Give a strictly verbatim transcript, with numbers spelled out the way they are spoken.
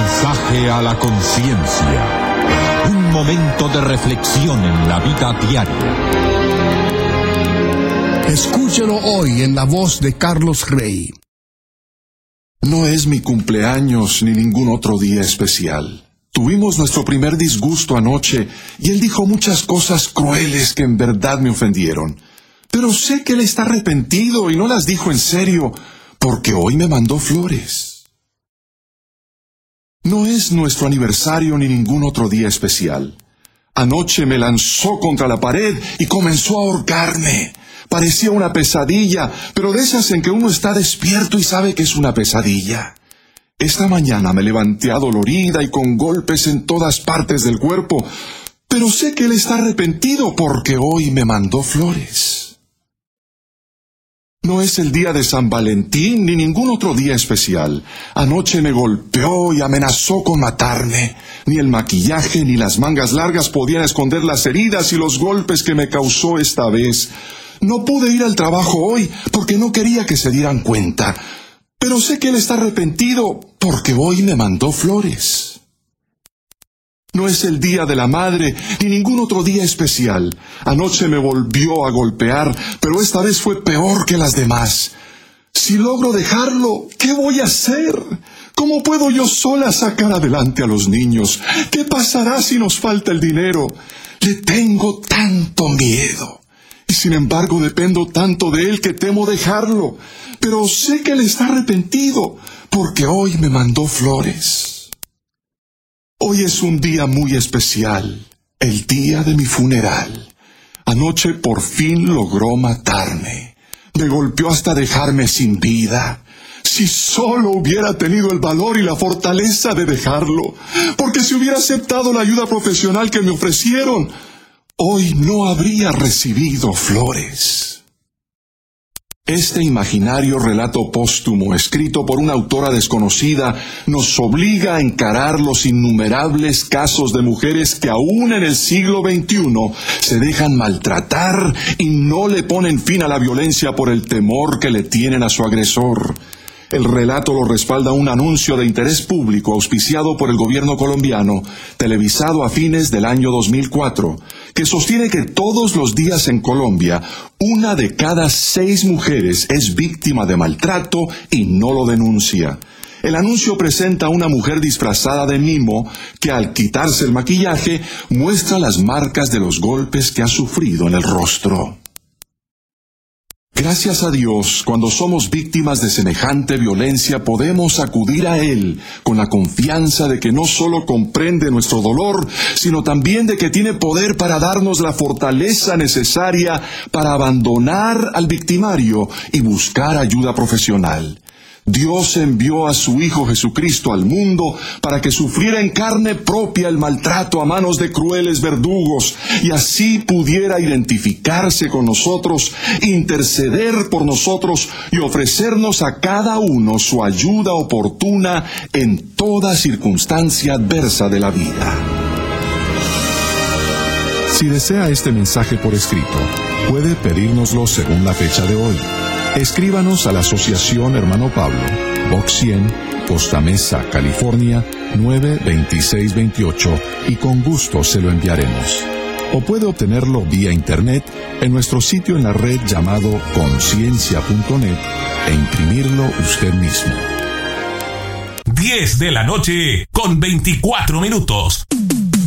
mensaje a la conciencia. Un momento de reflexión en la vida diaria. Escúchelo hoy en la voz de Carlos Rey. No es mi cumpleaños ni ningún otro día especial. Tuvimos nuestro primer disgusto anoche y él dijo muchas cosas crueles que en verdad me ofendieron. Pero sé que él está arrepentido y no las dijo en serio, porque hoy me mandó flores. No es nuestro aniversario ni ningún otro día especial. Anoche me lanzó contra la pared y comenzó a ahorcarme. Parecía una pesadilla, pero de esas en que uno está despierto y sabe que es una pesadilla. Esta mañana me levanté adolorida y con golpes en todas partes del cuerpo, pero sé que él está arrepentido porque hoy me mandó flores. No es el día de San Valentín ni ningún otro día especial. Anoche me golpeó y amenazó con matarme. Ni el maquillaje ni las mangas largas podían esconder las heridas y los golpes que me causó esta vez. No pude ir al trabajo hoy porque no quería que se dieran cuenta. Pero sé que él está arrepentido porque hoy me mandó flores. No es el día de la madre ni ningún otro día especial. Anoche me volvió a golpear, pero esta vez fue peor que las demás. Si logro dejarlo, ¿qué voy a hacer? ¿Cómo puedo yo sola sacar adelante a los niños? ¿Qué pasará si nos falta el dinero? Le tengo tanto miedo. Y sin embargo dependo tanto de él que temo dejarlo. Pero sé que él está arrepentido, porque hoy me mandó flores. Hoy es un día muy especial, el día de mi funeral. Anoche por fin logró matarme. Me golpeó hasta dejarme sin vida. Si solo hubiera tenido el valor y la fortaleza de dejarlo, porque si hubiera aceptado la ayuda profesional que me ofrecieron, hoy no habría recibido flores. Este imaginario relato póstumo, escrito por una autora desconocida, nos obliga a encarar los innumerables casos de mujeres que aún en el siglo veintiuno se dejan maltratar y no le ponen fin a la violencia por el temor que le tienen a su agresor. El relato lo respalda un anuncio de interés público auspiciado por el gobierno colombiano, televisado a fines del año dos mil cuatro, que sostiene que todos los días en Colombia, una de cada seis mujeres es víctima de maltrato y no lo denuncia. El anuncio presenta a una mujer disfrazada de mimo que al quitarse el maquillaje muestra las marcas de los golpes que ha sufrido en el rostro. Gracias a Dios, cuando somos víctimas de semejante violencia, podemos acudir a Él con la confianza de que no solo comprende nuestro dolor, sino también de que tiene poder para darnos la fortaleza necesaria para abandonar al victimario y buscar ayuda profesional. Dios envió a su Hijo Jesucristo al mundo para que sufriera en carne propia el maltrato a manos de crueles verdugos y así pudiera identificarse con nosotros, interceder por nosotros y ofrecernos a cada uno su ayuda oportuna en toda circunstancia adversa de la vida. Si desea este mensaje por escrito, puede pedírnoslo según la fecha de hoy. Escríbanos a la Asociación Hermano Pablo, Box cien, Costa Mesa, California, nueve dos seis dos ocho y con gusto se lo enviaremos. O puede obtenerlo vía internet en nuestro sitio en la red llamado conciencia punto net e imprimirlo usted mismo. diez de la noche con veinticuatro minutos.